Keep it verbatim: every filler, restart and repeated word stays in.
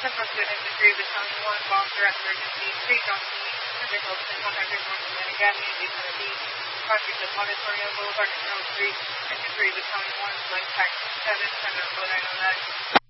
Central Student Infantry, Battalion one, bomb threat emergency, three Johnson, Pacific Hilton, one hundred North Atlantic Avenue, Daytona Beach, project of Auditorium Boulevard and Charles Street, Infantry, Battalion one, flight taxi seven, Center, Rhode Island.